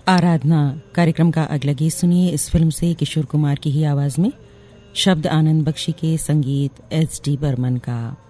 आराधना कार्यक्रम का अगला गीत सुनिए। इस फिल्म से किशोर कुमार की ही आवाज में, शब्द आनंद बख्शी के, संगीत एस डी बर्मन का।